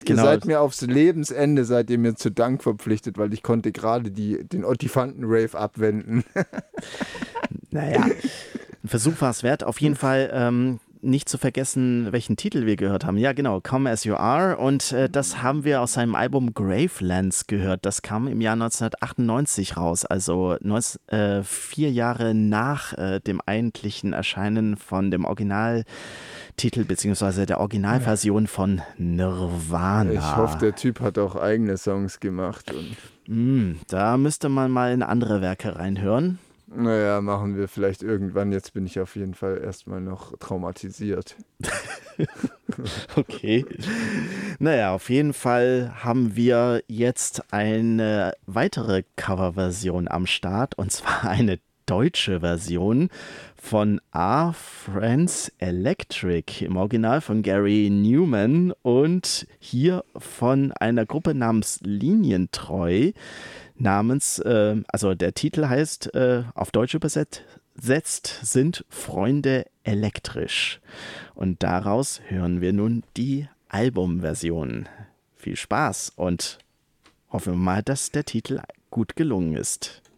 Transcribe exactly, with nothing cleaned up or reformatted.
Ihr Genau. seid mir aufs Lebensende, seid ihr mir zu Dank verpflichtet, weil ich konnte gerade die, den Ottifanten-Rave abwenden. Naja, ein Versuch war es wert. Auf jeden Fall ähm, nicht zu vergessen, welchen Titel wir gehört haben. Ja, genau, Come As You Are. Und äh, das haben wir aus seinem Album Gravelands gehört. Das kam im Jahr neunzehnhundertachtundneunzig raus, also neunzehn, äh, vier Jahre nach äh, dem eigentlichen Erscheinen von dem Originaltitel beziehungsweise der Originalversion von Nirvana. Ich hoffe, der Typ hat auch eigene Songs gemacht. Und Mm, da müsste man mal in andere Werke reinhören. naja, machen wir vielleicht irgendwann. Jetzt bin ich auf jeden Fall erstmal noch traumatisiert. Okay. Naja, auf jeden Fall haben wir jetzt eine weitere Coverversion am Start, und zwar eine deutsche Version von Our Friends Electric, im Original von Gary Newman und hier von einer Gruppe namens Linientreu, namens, äh, also der Titel heißt, äh, auf Deutsch übersetzt, sind Freunde elektrisch. Und daraus hören wir nun die Albumversion. Viel Spaß und hoffen wir mal, dass der Titel gut gelungen ist.